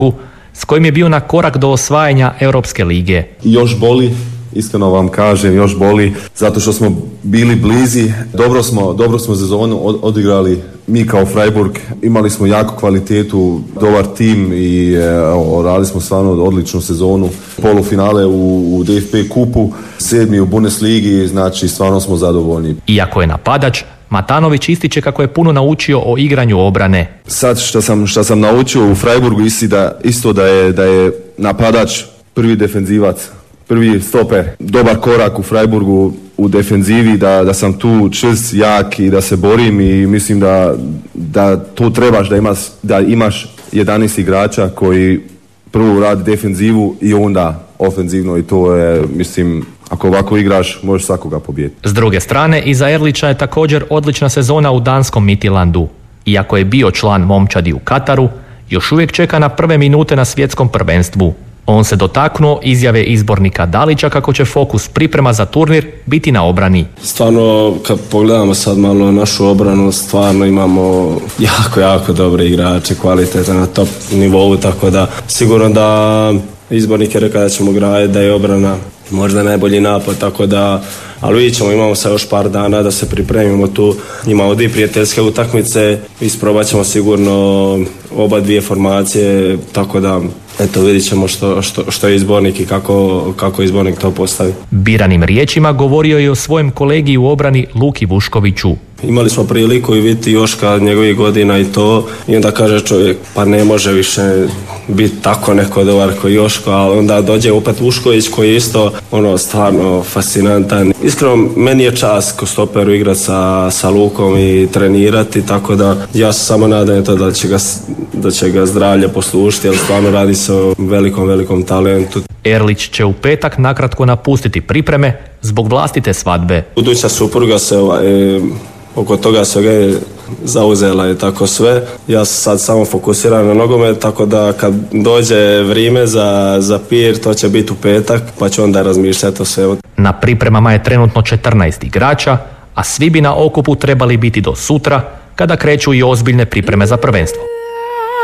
s kojim je bio na korak do osvajanja Europske lige. Još boli, iskreno vam kažem, još boli, zato što smo bili blizi, dobro smo sezonu odigrali. Mi kao Freiburg imali smo jako kvalitetu, dobar tim i radili smo stvarno odličnu sezonu. Polufinale u DFB kupu, 7. u Bundesligi, znači stvarno smo zadovoljni. Iako je napadač, Matanović ističe kako je puno naučio o igranju obrane. Sad što sam naučio u Freiburgu isto da je napadač prvi defenzivac, prvi stoper. Dobar korak u Freiburgu u defenzivi, da sam tu čvrst, jak i da se borim i mislim da to trebaš, da imaš 11 igrača koji prvo radi defenzivu i onda ofenzivno i to je, mislim, ako ovako igraš, možeš svakoga pobijediti. S druge strane, iza Erlića je također odlična sezona u danskom Midtjyllandu. Iako je bio član momčadi u Kataru, još uvijek čeka na prve minute na svjetskom prvenstvu. On se dotaknuo izjave izbornika Dalića kako će fokus priprema za turnir biti na obrani. Stvarno, kad pogledamo sad malo našu obranu, stvarno imamo jako dobre igrače, kvalitete na top nivou, tako da sigurno da izbornik je rekao da ćemo graditi, da je obrana možda najbolji napad, tako da, ali vidjet ćemo, imamo sad još par dana da se pripremimo tu, imamo dvije prijateljske utakmice, isprobat ćemo sigurno oba dvije formacije, tako da eto vidjet ćemo što je izbornik i kako izbornik to postavi. Biranim riječima govorio je o svojem kolegi u obrani Luki Vuškoviću. Imali smo priliku i vidjeti Joška njegovih godina i to, i onda kaže čovjek pa ne može više biti tako neko dobar koji Joško, ali onda dođe opet Vušković koji je isto stvarno fascinantan. Iskreno, meni je čast ko stoperu igrati sa Lukom i trenirati, tako da ja se samo nadam to da će ga zdravlje poslušiti, jer stvarno radi se o velikom talentu. Erlić će u petak nakratko napustiti pripreme zbog vlastite svadbe. Buduća supruga se oko toga svega je zauzela i tako sve. Ja sad samo fokusiram na nogomet, tako da kad dođe vrijeme za pir, to će biti u petak, pa ću onda razmišljati o sve. Na pripremama je trenutno 14 igrača, a svi bi na okupu trebali biti do sutra, kada kreću i ozbiljne pripreme za prvenstvo.